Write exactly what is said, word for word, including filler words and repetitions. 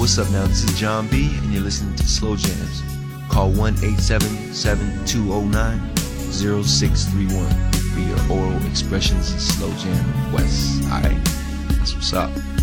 what's up now? This is John B, and you're listening to Slow Jams. Call one eight seven seven, two oh nine, oh six three one for your oral expressions and slow jam requests. Alright? That's what's up.